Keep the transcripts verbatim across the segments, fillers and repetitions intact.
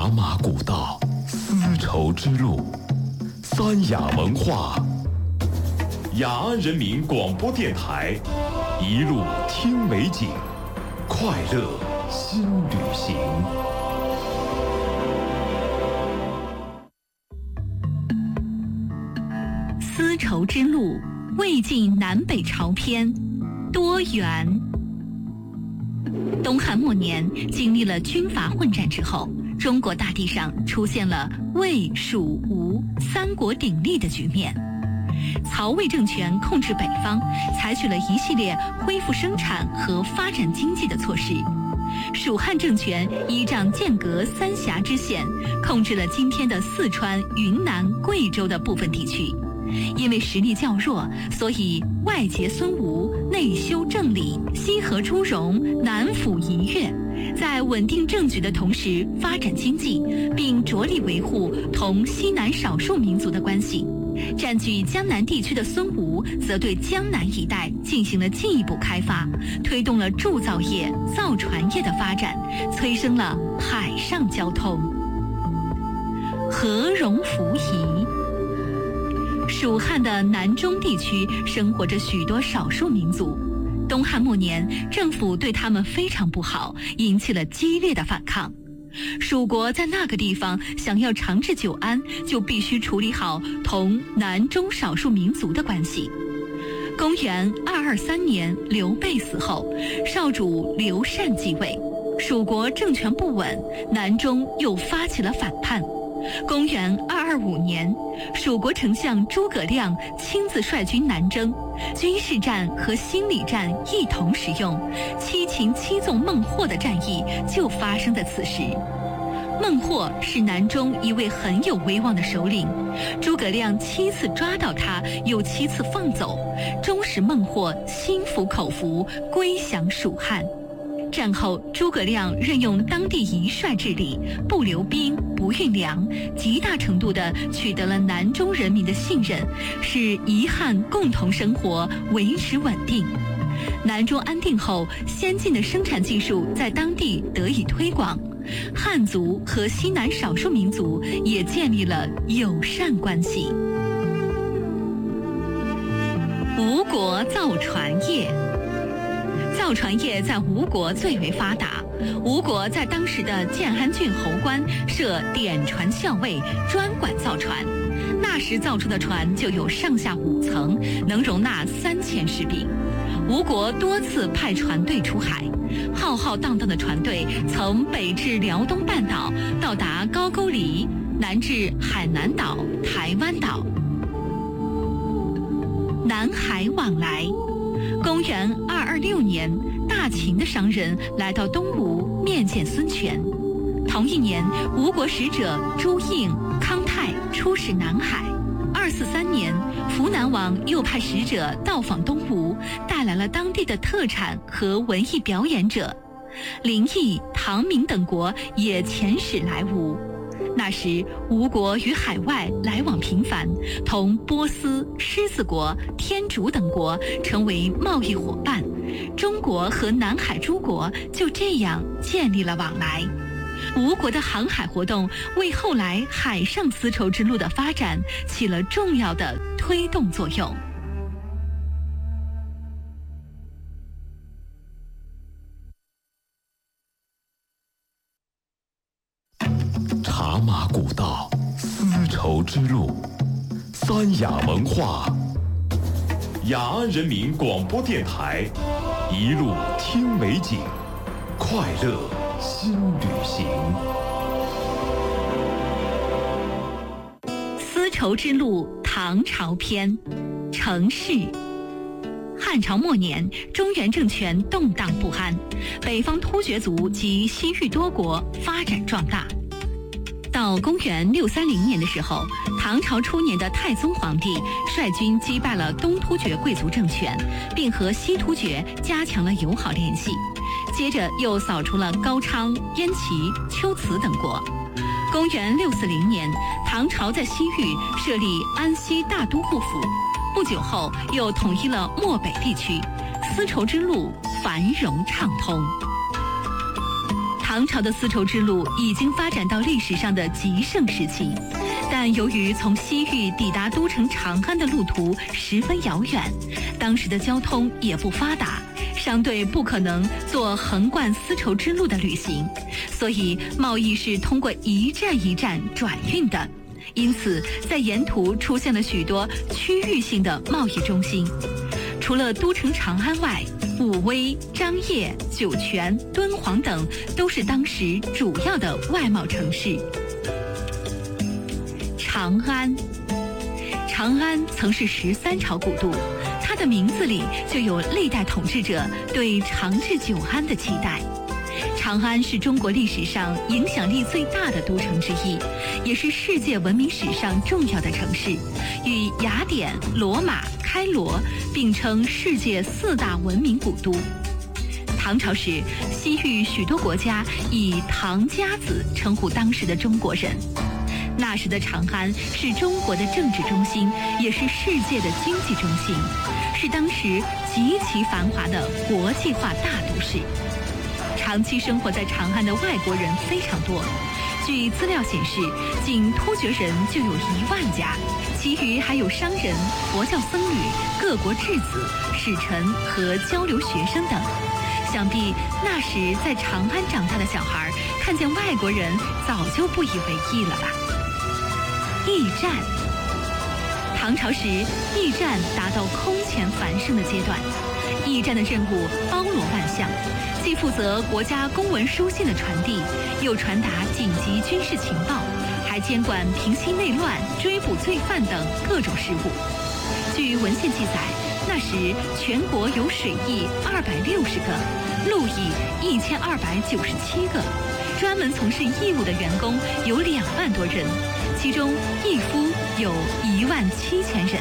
茶马古道，丝绸之路，三雅文化。雅安人民广播电台，一路听美景，快乐新旅行。 丝绸之路，魏晋南北朝篇，多元。东汉末年，经历了军阀混战之后，中国大地上出现了魏、蜀、吴三国鼎立的局面。曹魏政权控制北方，采取了一系列恢复生产和发展经济的措施。蜀汉政权依仗间隔三峡之险，控制了今天的四川、云南、贵州的部分地区。因为实力较弱，所以外结孙吴，内修郑理，西和朱荣，南抚夷越，在稳定政局的同时发展经济，并着力维护同西南少数民族的关系。占据江南地区的孙吴则对江南一带进行了进一步开发，推动了铸造业、造船业的发展，催生了海上交通。和戎服夷。蜀汉的南中地区生活着许多少数民族，东汉末年政府对他们非常不好，引起了激烈的反抗。蜀国在那个地方想要长治久安，就必须处理好同南中少数民族的关系。公元二二三年，刘备死后，少主刘禅继位，蜀国政权不稳，南中又发起了反叛。公元二二五年，蜀国丞相诸葛亮亲自率军南征，军事战和心理战一同使用，七擒七纵孟获的战役就发生在此时。孟获是南中一位很有威望的首领，诸葛亮七次抓到他，又七次放走，终使孟获心服口服，归降蜀汉。战后，诸葛亮任用当地一帅治理，不留兵，不运粮，极大程度地取得了南中人民的信任，使夷汉共同生活维持稳定。南中安定后，先进的生产技术在当地得以推广，汉族和西南少数民族也建立了友善关系。吴国造船业。造船业在吴国最为发达，吴国在当时的建安郡侯官设典船校尉，专管造船。那时造出的船就有上下五层，能容纳三千士兵。吴国多次派船队出海，浩浩荡荡的船队曾北至辽东半岛，到达高句丽，南至海南岛、台湾岛。南海往来。公元二二六年，大秦的商人来到东吴面见孙权。同一年，吴国使者朱应、康泰出使南海。二四三年，扶南王又派使者到访东吴，带来了当地的特产和文艺表演者。林毅、唐明等国也遣使来吴。那时，吴国与海外来往频繁，同波斯、狮子国、天竺等国成为贸易伙伴。中国和南海诸国就这样建立了往来。吴国的航海活动为后来海上丝绸之路的发展起了重要的推动作用。 茶马古道，丝绸之路，三雅文化。雅安人民广播电台，一路听美景，快乐新旅行。 丝绸之路唐朝篇，城市。汉朝末年，中原政权动荡不安，北方突厥族及西域多国发展壮大。到公元六三零年的时候，唐朝初年的太宗皇帝率军击败了东突厥贵族政权，并和西突厥加强了友好联系。接着又扫除了高昌、燕齐、龟兹等国。公元六四零年，唐朝在西域设立安西大都护府。不久后，又统一了漠北地区，丝绸之路繁荣畅通。唐唐朝的丝绸之路已经发展到历史上的极盛时期，但由于从西域抵达都城长安的路途十分遥远，当时的交通也不发达，商队不可能做横贯丝绸之路的旅行，所以贸易是通过一站一站转运的。因此，在沿途出现了许多区域性的贸易中心。除了都城长安外，武威、张掖、酒泉、敦煌等都是当时主要的外贸城市。长安，长安曾是十三朝古都，它的名字里就有历代统治者对长治久安的期待。长安是中国历史上影响力最大的都城之一，也是世界文明史上重要的城市，与雅典、罗马、开罗并称世界四大文明古都。唐朝时，西域许多国家以唐家子称呼当时的中国人。那时的长安是中国的政治中心，也是世界的经济中心，是当时极其繁华的国际化大都市。长期生活在长安的外国人非常多，据资料显示，仅突厥人就有一万家，其余还有商人、佛教僧侣、各国质子、使臣和交流学生等。想必那时在长安长大的小孩，看见外国人早就不以为意了吧。驿站，唐朝时，驿站达到空前繁盛的阶段。驿站的任务包罗万象，既负责国家公文书信的传递，又传达紧急军事情报，还监管平息内乱、追捕罪犯等各种事务。据文献记载，那时全国有水驿二百六十个，陆驿一千二百九十七个，专门从事义务的员工有两万多人，其中义夫有一万七千人。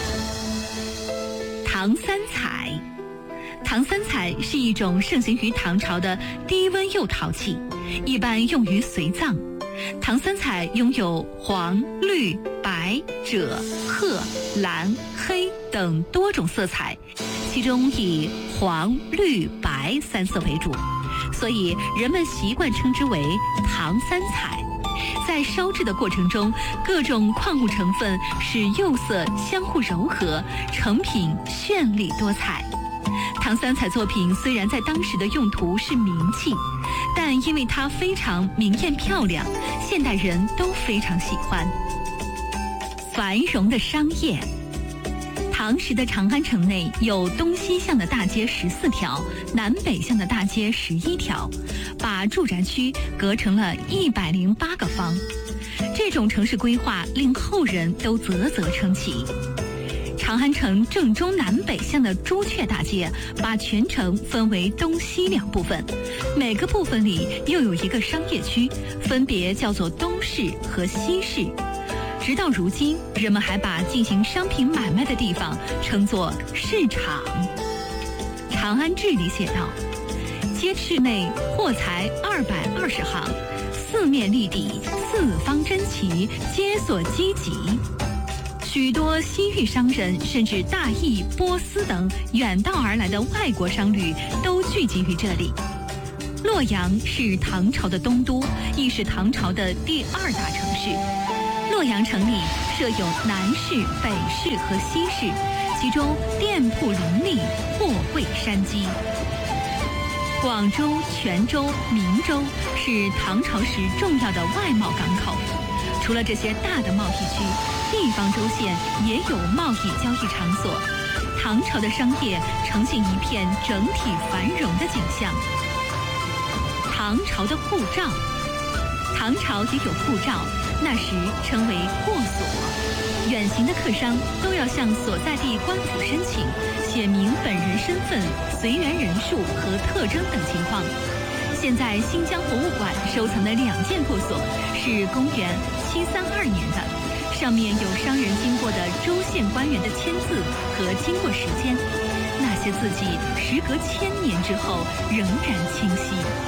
唐三彩，唐三彩是一种盛行于唐朝的低温釉陶器，一般用于随葬。唐三彩拥有黄、绿、白、赭、褐、蓝、黑等多种色彩，其中以黄、绿、白三色为主，所以人们习惯称之为唐三彩。在烧制的过程中，各种矿物成分使釉色相互柔合，成品绚丽多彩。唐三彩作品虽然在当时的用途是名器，但因为它非常明艳漂亮，现代人都非常喜欢。繁荣的商业，唐时的长安城内有东西向的大街十四条，南北向的大街十一条，把住宅区隔成了一百零八个方。这种城市规划令后人都啧啧称奇。长安城正中南北向的朱雀大街，把全城分为东西两部分，每个部分里又有一个商业区，分别叫做东市和西市。直到如今，人们还把进行商品买卖的地方称作市场。长安志里写道：街市内货财二百二十行，四面立底，四方珍奇，皆所积集。许多西域商人，甚至大意、波斯等远道而来的外国商旅都聚集于这里。洛阳是唐朝的东都，亦是唐朝的第二大城市。洛阳城里设有南市、北市和西市，其中店铺林立，货柜山积。广州、泉州、明州是唐朝时重要的外贸港口。除了这些大的贸易区，地方州县也有贸易交易场所。唐朝的商业呈现一片整体繁荣的景象。唐朝的护照，唐朝也有护照，那时称为过所。远行的客商都要向所在地官府申请，写明本人身份、随员人数和特征等情况。现在新疆博物馆收藏的两件过所是公元七三二年的，上面有商人经过的州县官员的签字和经过时间，那些字迹时隔千年之后仍然清晰。